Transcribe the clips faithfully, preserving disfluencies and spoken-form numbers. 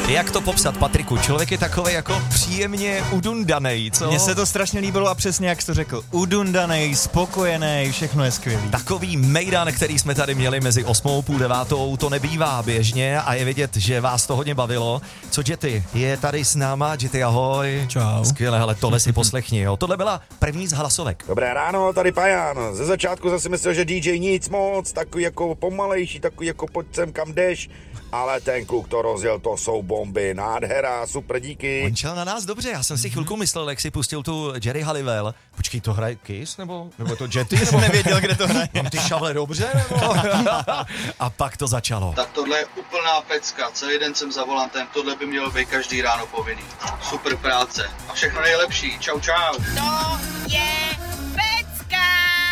Jak to popsat, Patriku? Člověk je takovej jako příjemně udundanej, co? Mně se to strašně líbilo a přesně jak jsi to řekl. Udundanej, spokojený, všechno je skvělý. Takový mejdan, který jsme tady měli mezi osmou a půl devátou, to nebývá běžně a je vidět, že vás to hodně bavilo. Co Jetty? Je tady s náma, Jetty, ahoj. Čau. Skvěle, hele, tohle si poslechni, jo. Tohle byla první z hlasovek. Dobré ráno, tady Pajan. Ze začátku zase myslel, že D J nic moc, takový jako pomalejší, takový jako pojď sem kam jdeš, ale ten kluk to rozjel, to jsou bomby, nádhera, super, díky. On čel na nás dobře, já jsem si chvilku myslel, jak si pustil tu Jerry Halliwell. Počkej, to hraje Kiss, nebo, nebo to Jetty? Jsem nevěděl, kde to hraje. Mám ty šavle dobře, nebo? A pak to začalo. Tak tohle je úplná pecka, celý den jsem za volantem, tohle by mělo být každý ráno povinný. Super práce a všechno nejlepší, čau čau. To je pecka,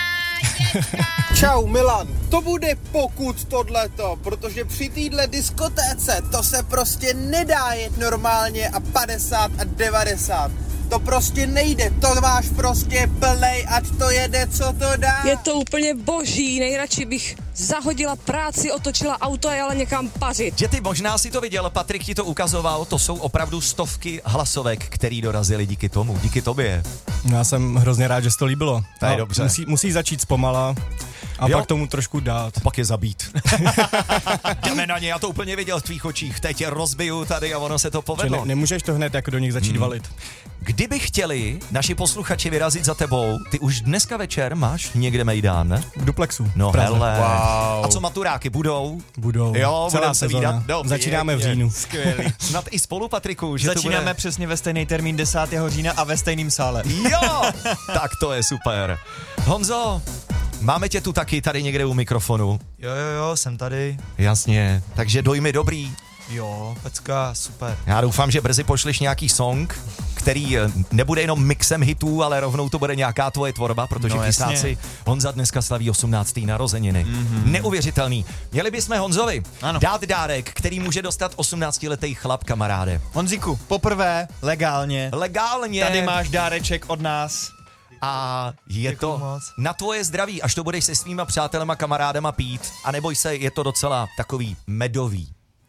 děcka. Čau Milan, to bude pokud tohleto, protože při téhle diskotéce to se prostě nedá jet normálně a padesát a devadesát. To prostě nejde, to máš prostě plnej, ať to jede, co to dá. Je to úplně boží, nejradši bych zahodila práci, otočila auto a jela někam pařit. Jetty, možná si to viděl, Patrik ti to ukazoval, to jsou opravdu stovky hlasovek, který dorazili díky tomu, díky tobě. Já jsem hrozně rád, že se to líbilo. To je A dobře. Musí, musí začít zpomala a Jo. pak tomu trošku dát. Pak je zabít. Jdeme na ně, já to úplně viděl v tvých očích, teď je rozbiju tady a ono se to Že povedlo. ne, nemůžeš to hned jako do nich začít hmm. valit. Kdyby chtěli naši posluchači vyrazit za tebou, ty už dneska večer máš někde mejdán, ne? V Duplexu. No v Praze. hele. Wow. A co maturáky budou? Budou. Jo, celá budeme se sezóna. vídat. No, Začínáme v pěkně. říjnu. Skvělý. Snad i spolu, Patriku, že Začínáme to bude... přesně ve stejný termín desátého října a ve stejném sále. Jo, tak to je super. Honzo, máme tě tu taky tady někde u mikrofonu. Jo, jo, jo, jsem tady. Jasně, takže dojmy dobrý. Jo, pecka, super. Já doufám, že brzy pošleš nějaký song, který nebude jenom mixem hitů, ale rovnou to bude nějaká tvoje tvorba, protože No, kysáci Honza dneska slaví osmnácté narozeniny. Mm-hmm. Neuvěřitelný. Měli bychom Honzovi Ano. dát dárek, který může dostat osmnáctiletý chlap, kamaráde. Honzíku, poprvé, legálně, Legálně. tady máš dáreček od nás. A je Děkuju to moc. na tvoje zdraví, až to budeš se svýma přátelema, kamarádama pít. A neboj se, je to docela takový medový.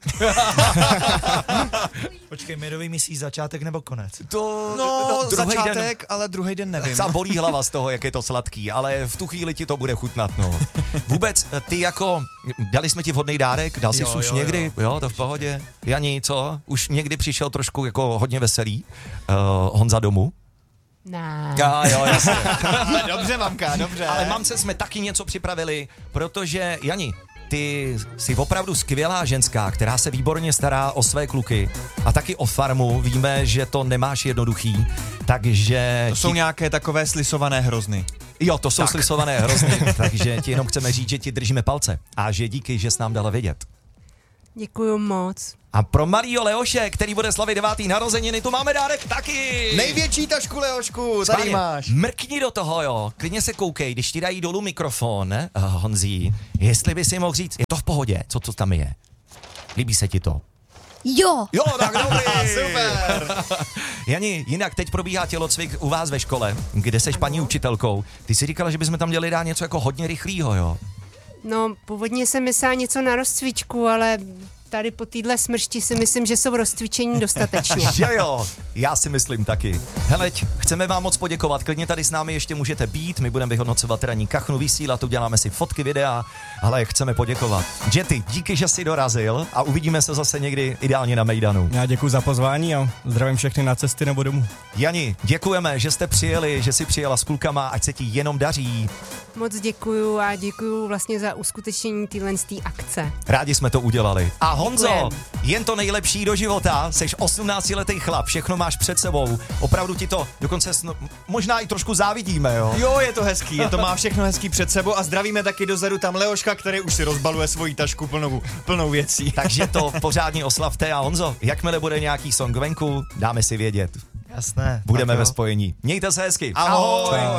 Počkej, medový myslíš začátek nebo konec? To, No, druhej začátek, den, ale druhý den nevím. Za bolí hlava z toho, jak je to sladký, ale v tu chvíli ti to bude chutnat, no. Vůbec, ty jako, dali jsme ti vhodný dárek, dal jsi Jo, už jo, někdy, jo. jo, to v pohodě. Jani, co? Už někdy přišel trošku jako hodně veselý uh, Honza domů? Ne. Já, jo, jasně. Dobře, mamka, dobře. Ale mamce jsme taky něco připravili, protože, Jani, ty jsi opravdu skvělá ženská, která se výborně stará o své kluky a taky o farmu. Víme, že to nemáš jednoduchý, takže... To jsou ti... nějaké takové slisované hrozny. Jo, to jsou Tak. slisované hrozny, takže ti jenom chceme říct, že ti držíme palce a že díky, že jsi nám dala vědět. Děkuju moc. A pro malýho Leoše, který bude slavit devátý narozeniny, tu máme dárek taky! Největší tašku, Leošku, tady Páně, máš. Mrkni do toho, jo. Klidně se koukej, když ti dají dolů mikrofon, uh, Honzí, jestli by si mohl říct, je to v pohodě, co to tam je? Líbí se ti to? Jo. Jo, tak dobrý. Super. Jani, jinak teď probíhá tělocvik u vás ve škole, kde seš paní učitelkou. Ty jsi říkala, že bychom tam měli dát něco jako hodně rychlýho, jo? No, původně jsem myslela něco na rozcvičku, ale tady po téhle smršti si myslím, že jsou rozcvičení dostatečně. Že jo, já si myslím taky. Heleď, chceme vám moc poděkovat, klidně tady s námi ještě můžete být, my budeme vyhodnocovat ranní kachnu, vysílat, uděláme si fotky, videa, ale chceme poděkovat. Jetty, díky, že jsi dorazil a uvidíme se zase někdy ideálně na mejdanu. Já děkuji za pozvání a zdravím všechny na cesty nebo domů. Jani, děkujeme, že jste přijeli, že jsi přijela s klukama, ať se ti jenom daří. Moc děkuju a děkuju vlastně za uskutečnění téhle akce. Rádi jsme to udělali. A Honzo, Děkujem. jen to nejlepší do života, seš osmnáctiletý chlap, všechno máš před sebou, opravdu ti to dokonce sno, možná i trošku závidíme, jo? Jo, je to hezký, je to má všechno hezký před sebou a zdravíme taky dozadu tam Leoška, který už si rozbaluje svoji tašku plnou, plnou věcí. Takže to pořádně oslavte a Honzo, jakmile bude nějaký song venku, dáme si vědět. Jasné. Budeme tak jo. ve spojení. Mějte se hezky. Ahoj. Čau.